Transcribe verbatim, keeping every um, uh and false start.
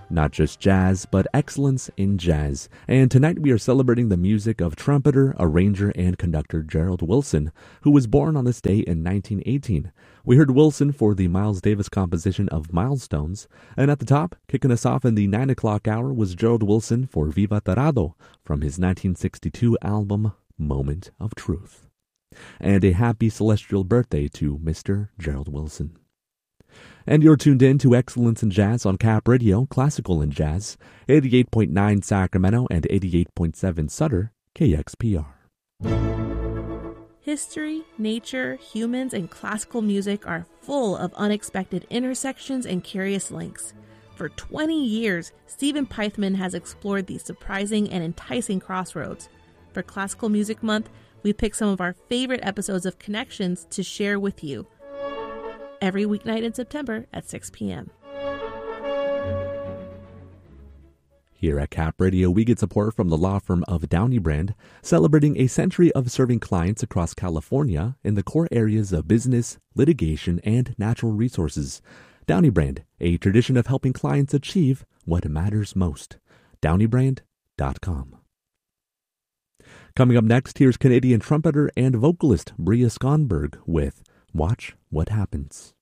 Not just jazz, but excellence in jazz. And tonight we are celebrating the music of trumpeter, arranger, and conductor Gerald Wilson, who was born on this day in nineteen eighteen. We heard Wilson for the Miles Davis composition of Milestones, and at the top, kicking us off in the nine o'clock hour, was Gerald Wilson for Viva Tarado from his nineteen sixty-two album Moment of Truth. And a happy celestial birthday to Mister Gerald Wilson. And you're tuned in to Excellence in Jazz on Cap Radio, Classical and Jazz, eighty-eight point nine Sacramento and eighty-eight point seven Sutter, K X P R. History, nature, humans, and classical music are full of unexpected intersections and curious links. For twenty years, Stephen Pythman has explored these surprising and enticing crossroads. For Classical Music Month, we picked some of our favorite episodes of Connections to share with you. Every weeknight in September at six p.m. Here at Cap Radio, we get support from the law firm of Downey Brand, celebrating a century of serving clients across California in the core areas of business, litigation, and natural resources. Downey Brand, a tradition of helping clients achieve what matters most. downey brand dot com. Coming up next, here's Canadian trumpeter and vocalist Bria Skonberg with Watch What Happens.